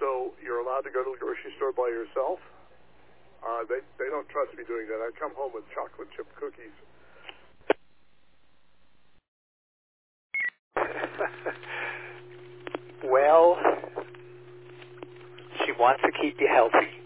So you're allowed to go to the grocery store by yourself? They don't trust me doing that. I come home with chocolate chip cookies. Well, she wants to keep you healthy.